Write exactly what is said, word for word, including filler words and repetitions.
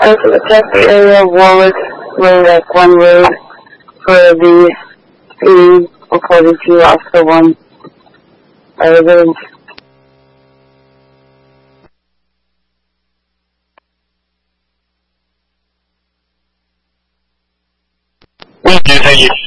I checked the area of Warwick, where like one road for the speeding according to Oscar one residence. Will do, thank you.